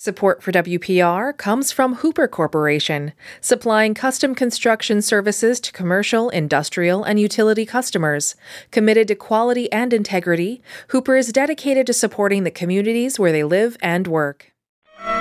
Support for WPR comes from Hooper Corporation, supplying custom construction services to commercial, industrial, and utility customers. Committed to quality and integrity, Hooper is dedicated to supporting the communities where they live and work.